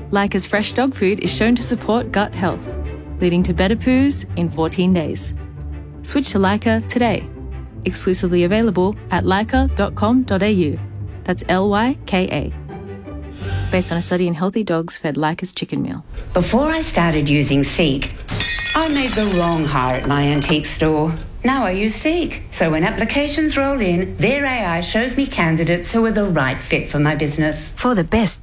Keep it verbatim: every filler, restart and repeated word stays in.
Leica's fresh dog food is shown to support gut health, leading to better poos in fourteen days. Switch to Leica today. Exclusively available at leica dot com dot a u. That's L Y K A. Based on a study in healthy dogs fed Leica's chicken meal. Before I started using Seek, I made the wrong hire at my antique store. Now I use Seek. So when applications roll in, their A I shows me candidates who are the right fit for my business. For the best